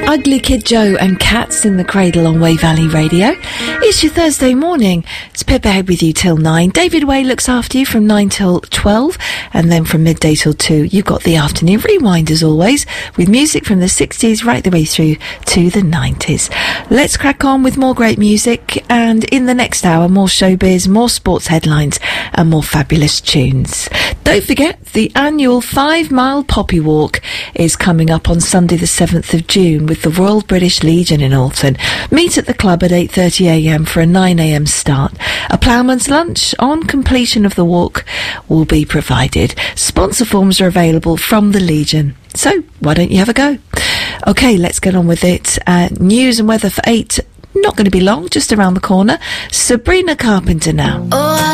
Ugly Kid Joe and Cats in the Cradle on Way Valley Radio. It's your Thursday morning. It's Pippa Head with you till 9. David Way looks after you from 9 till 12, and then from midday till 2 you've got the afternoon rewind as always, with music from the 60s right the way through to the 90s. Let's crack on with more great music, and in the next hour more showbiz, more sports headlines and more fabulous tunes. Don't forget, the annual 5 Mile Poppy Walk is coming up on Sunday the 7th of June with the Royal British Legion in Alton. Meet at the club at 8:30am for a 9am start. A ploughman's lunch on completion of the walk will be provided. Sponsor forms are available from the Legion, so why don't you have a go? Okay, let's get on with it. News and weather for 8, not going to be long, just around the corner. Sabrina Carpenter now.